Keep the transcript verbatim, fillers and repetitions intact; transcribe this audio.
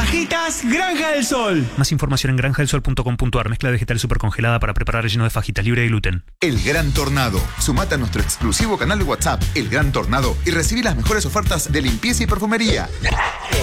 Fajitas Granja del Sol. Más información en granja del sol punto com punto a r. Mezcla vegetal super congelada para preparar relleno de fajitas libre de gluten. El Gran Tornado. Sumate a nuestro exclusivo canal de WhatsApp, El Gran Tornado, y recibí las mejores ofertas de limpieza y perfumería.